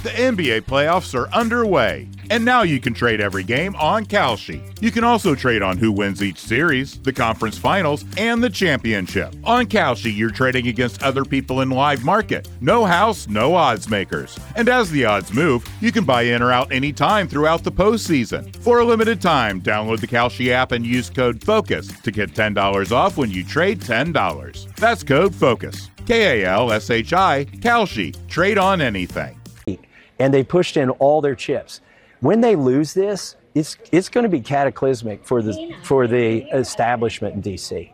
The NBA playoffs are underway, and now you can trade every game on Kalshi. You can also trade on who wins each series, the conference finals, and the championship. On Kalshi, you're trading against other people in live market. No house, no odds makers. And as the odds move, you can buy in or out anytime throughout the postseason. For a limited time, download the Kalshi app and use code FOCUS to get $10 off when you trade $10. That's code FOCUS. Kalshi, Kalshi. Trade on anything. And they pushed in all their chips. When they lose this, it's going to be cataclysmic for the establishment in D.C.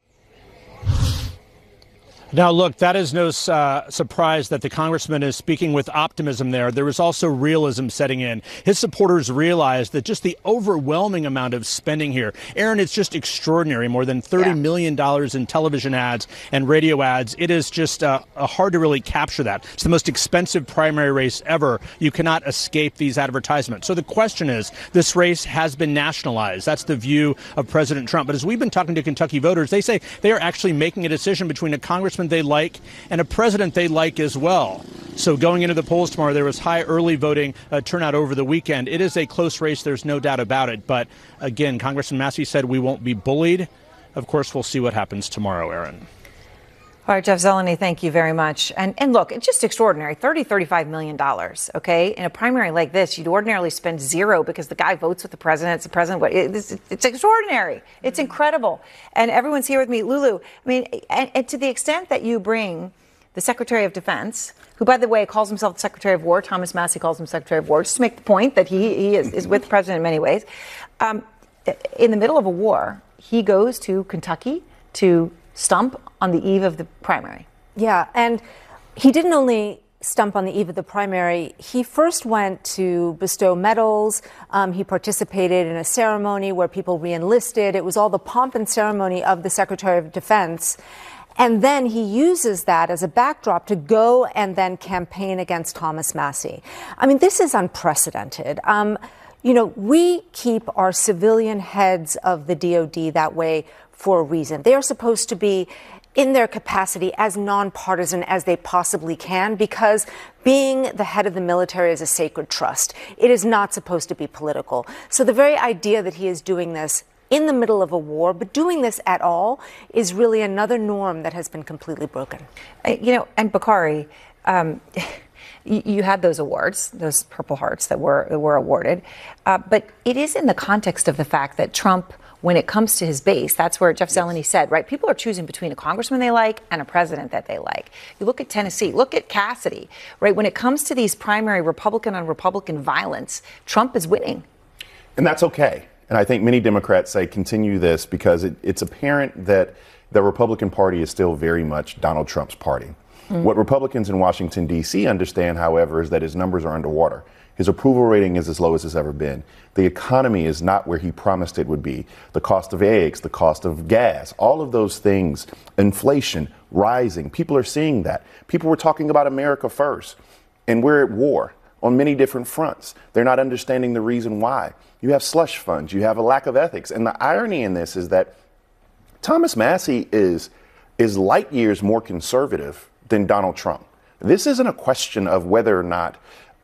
Now, look, that is no surprise that the congressman is speaking with optimism there. There is also realism setting in. His supporters realize that just the overwhelming amount of spending here, Aaron, it's just extraordinary. More than $30 million in television ads and radio ads. It is just hard to really capture that. It's the most expensive primary race ever. You cannot escape these advertisements. So the question is, this race has been nationalized. That's the view of President Trump. But as we've been talking to Kentucky voters, they say they are actually making a decision between a congressman they like and a president they like as well. So going into the polls tomorrow, there was high early voting turnout over the weekend. It is a close race. There's no doubt about it. But again, Congressman Massey said we won't be bullied. Of course, we'll see what happens tomorrow, Aaron. All right, Jeff Zeleny, thank you very much. And look, it's just extraordinary. $35 million, okay? In a primary like this, you'd ordinarily spend zero because the guy votes with the president. It's the president. It's extraordinary. It's incredible. And everyone's here with me. Lulu, I mean, and to the extent that you bring the Secretary of Defense, who, by the way, calls himself the Secretary of War, Thomas Massey calls him Secretary of War, just to make the point that he is with the president in many ways. In the middle of a war, he goes to Kentucky to stump on the eve of the primary. Yeah, and he didn't only stump on the eve of the primary. He first went to bestow medals. He participated in a ceremony where people re-enlisted. It was all the pomp and ceremony of the Secretary of Defense. And then he uses that as a backdrop to go and then campaign against Thomas Massey. I mean, this is unprecedented. You know, we keep our civilian heads of the DOD that way for a reason. They are supposed to be in their capacity as nonpartisan as they possibly can, because being the head of the military is a sacred trust. It is not supposed to be political. So the very idea that he is doing this in the middle of a war, but doing this at all, is really another norm that has been completely broken. You know, and Bakari, you had those awards, those Purple Hearts that were awarded, but it is in the context of the fact that Trump, when it comes to his base, that's where Jeff Zeleny said, right? People are choosing between a congressman they like and a president that they like. You look at Tennessee, look at Cassidy, right? When it comes to these primary Republican on Republican violence, Trump is winning. And that's okay. And I think many Democrats say continue this because it's apparent that the Republican Party is still very much Donald Trump's party. What Republicans in Washington, D.C. understand, however, is that his numbers are underwater. His approval rating is as low as it's ever been. The economy is not where he promised it would be. The cost of eggs, the cost of gas, all of those things, inflation rising. People are seeing that. People were talking about America first, and we're at war on many different fronts. They're not understanding the reason why. You have slush funds. You have a lack of ethics. And the irony in this is that Thomas Massey is light years more conservative than Donald Trump. This isn't a question of whether or not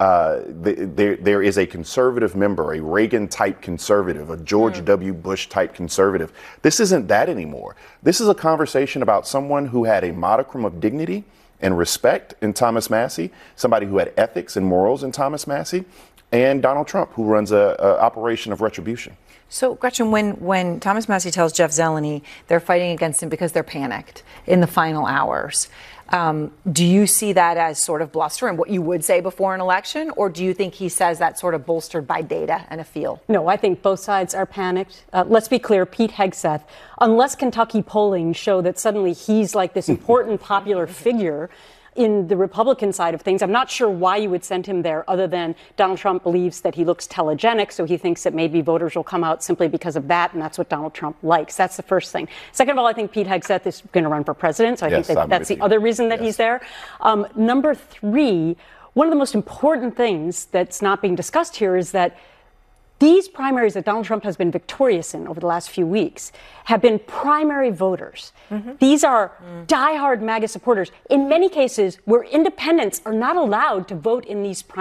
there is a conservative member, a Reagan-type conservative, a George W. Bush-type conservative. This isn't that anymore. This is a conversation about someone who had a modicum of dignity and respect in Thomas Massey, somebody who had ethics and morals in Thomas Massey, and Donald Trump, who runs an operation of retribution. So, Gretchen, when Thomas Massey tells Jeff Zeleny they're fighting against him because they're panicked in the final hours, do you see that as sort of bluster and what you would say before an election? Or do you think he says that sort of bolstered by data and a feel? No, I think both sides are panicked. Let's be clear, Pete Hegseth, unless Kentucky polling show that suddenly he's like this important popular figure in the Republican side of things, I'm not sure why you would send him there other than Donald Trump believes that he looks telegenic, so he thinks that maybe voters will come out simply because of that, and that's what Donald Trump likes. That's the first thing. Second of all, I think Pete Hegseth is going to run for president, so I think that's the other reason that he's there. Number three, one of the most important things that's not being discussed here is that these primaries that Donald Trump has been victorious in over the last few weeks have been primary voters. These are diehard MAGA supporters, in many cases where independents are not allowed to vote in these primaries.